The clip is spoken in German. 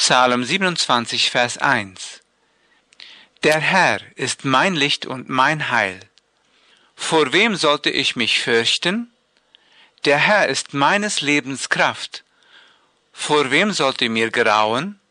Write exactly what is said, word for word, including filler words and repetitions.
Psalm siebenundzwanzig, Vers eins. Der Herr ist mein Licht und mein Heil. Vor wem sollte ich mich fürchten? Der Herr ist meines Lebens Kraft. Vor wem sollte mir grauen?